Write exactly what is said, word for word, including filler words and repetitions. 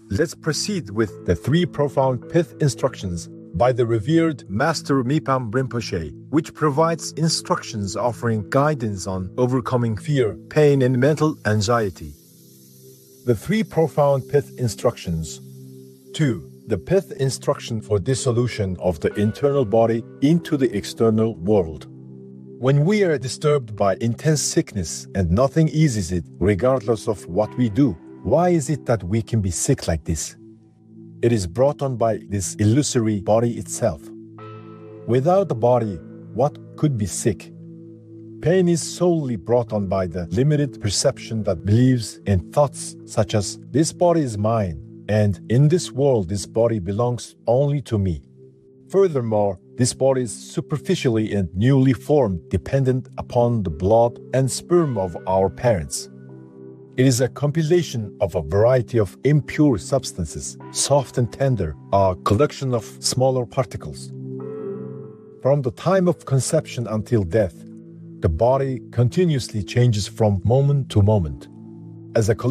Let's proceed with the three profound pith instructions by the revered Master Mipam Rinpoche, which provides instructions offering guidance on overcoming fear, pain, and mental anxiety. The three profound pith instructions. two. The pith instruction for dissolution of the internal body into the external world. When we are disturbed by intense sickness and nothing eases it, regardless of what we do, why is it that we can be sick like this? It is brought on by this illusory body itself. Without the body, what could be sick? Pain is solely brought on by the limited perception that believes in thoughts such as, this body is mine, and in this world this body belongs only to me. Furthermore, this body is superficially and newly formed, dependent upon the blood and sperm of our parents. It is a compilation of a variety of impure substances, soft and tender, a collection of smaller particles. From the time of conception until death, the body continuously changes from moment to moment. As a